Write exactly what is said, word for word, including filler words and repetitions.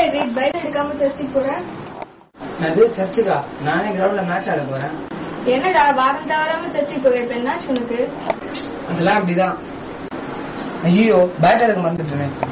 David Bible எடுக்காம சர்ச்சுக்கு போறேன். அது சர்ச்சுக்கா? நானே கிரவுண்ட்ல மேட்ச் ஆட போறேன். என்னடா வாரம் தவறாம சர்ச்சுக்கு போவேன், இப்ப என்னாச்சு உனக்கு? அதெல்லாம் அப்படிதான். ஐயோ பேட் எடுக்க மறந்துட்டேன்.